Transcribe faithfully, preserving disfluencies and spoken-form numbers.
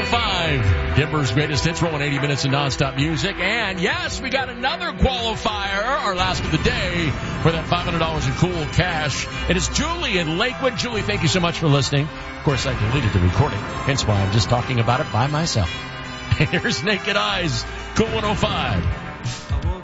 five. Denver's greatest hits, rolling eighty minutes of nonstop music. And yes, we got another qualifier, our last of the day, for that five hundred dollars in cool cash. It is Julie in Lakewood. Julie, thank you so much for listening. Of course, I deleted the recording, hence why I'm just talking about it by myself. Here's Naked Eyes, Cool one oh five.